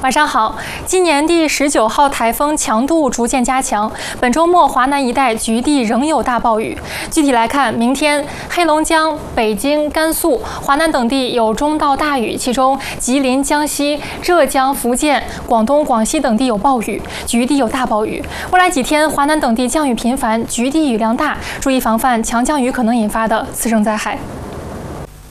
晚上好，今年第19号台风强度逐渐加强，本周末华南一带局地仍有大暴雨。具体来看，明天黑龙江、北京、甘肃、华南等地有中到大雨，其中吉林、江西、浙江、福建、广东、广西等地有暴雨，局地有大暴雨。未来几天，华南等地降雨频繁，局地雨量大，注意防范强降雨可能引发的次生灾害。